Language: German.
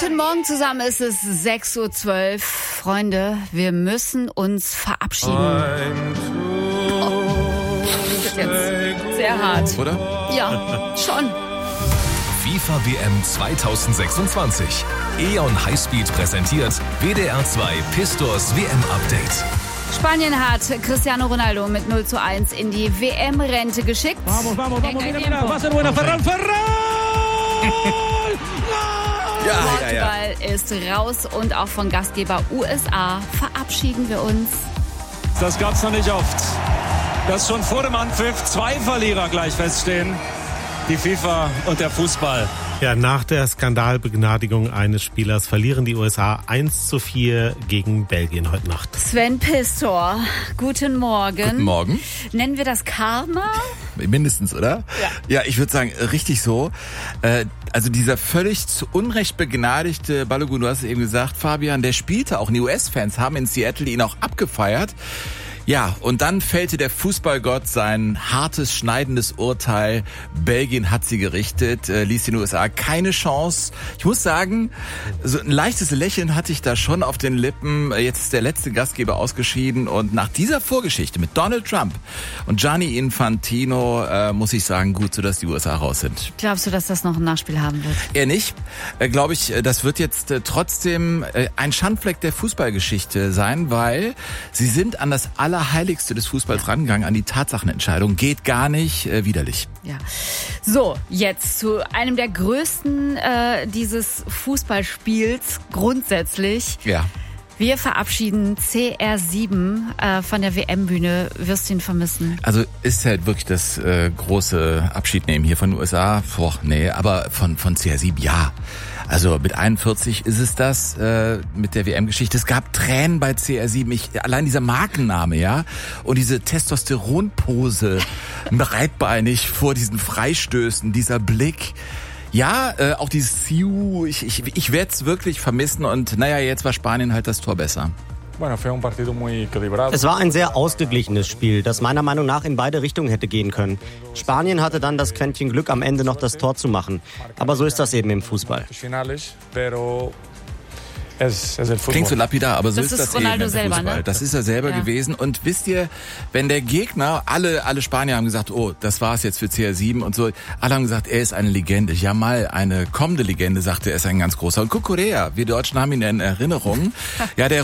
Guten Morgen zusammen, es ist 6:12 Uhr. Freunde, wir müssen uns verabschieden. Das wird jetzt sehr hart. Oder? Ja, schon. FIFA WM 2026. E.ON Highspeed präsentiert WDR 2 Pistors WM-Update. Spanien hat Cristiano Ronaldo mit 0:1 in die WM-Rente geschickt. Vamos, va a ser buena, Ferran! Portugal ist raus und auch von Gastgeber USA verabschieden wir uns. Das gab's noch nicht oft. Dass schon vor dem Anpfiff 2 Verlierer gleich feststehen. Die FIFA und der Fußball. Ja, nach der Skandalbegnadigung eines Spielers verlieren die USA 1:4 gegen Belgien heute Nacht. Sven Pistor, guten Morgen. Guten Morgen. Nennen wir das Karma? Mindestens, oder? Ja, ich würde sagen, richtig so. Also dieser völlig zu Unrecht begnadigte Balogun, du hast es eben gesagt, Fabian, der spielte auch. Die US-Fans haben in Seattle ihn auch abgefeiert. Ja, und dann fällte der Fußballgott sein hartes, schneidendes Urteil. Belgien hat sie gerichtet, ließ den USA keine Chance. Ich muss sagen, so ein leichtes Lächeln hatte ich da schon auf den Lippen. Jetzt ist der letzte Gastgeber ausgeschieden und nach dieser Vorgeschichte mit Donald Trump und Gianni Infantino muss ich sagen, gut, so dass die USA raus sind. Glaubst du, dass das noch ein Nachspiel haben wird? Eher nicht. Glaube ich, das wird jetzt trotzdem ein Schandfleck der Fußballgeschichte sein, weil sie sind an das Allerheiligste des Fußballs rangegangen, an die Tatsachenentscheidung. Geht gar nicht, widerlich. Ja. So, jetzt zu einem der größten dieses Fußballspiels grundsätzlich. Ja. Wir verabschieden CR7 von der WM-Bühne. Wirst du ihn vermissen? Also ist halt wirklich das große Abschiednehmen hier von den USA. Aber von CR7 ja. Also mit 41 ist es das mit der WM-Geschichte. Es gab Tränen bei CR7. Allein dieser Markenname, ja, und diese Testosteronpose, breitbeinig vor diesen Freistößen, dieser Blick. Ja, auch dieses Siu, ich werde es wirklich vermissen und naja, jetzt war Spanien halt das Tor besser. Es war ein sehr ausgeglichenes Spiel, das meiner Meinung nach in beide Richtungen hätte gehen können. Spanien hatte dann das Quäntchen Glück, am Ende noch das Tor zu machen. Aber so ist das eben im Fußball. Klingt so lapidar, aber so das ist das Ronaldo eben im selber, Fußball. ne? Das ist er selber gewesen. Und wisst ihr, wenn der Gegner, alle Spanier haben gesagt, oh, das war's jetzt für CR7 und so. Alle haben gesagt, er ist eine Legende. Jamal, eine kommende Legende, sagte er, ist ein ganz großer. Und Cucurella, wir Deutschen haben ihn in Erinnerung. Ja, der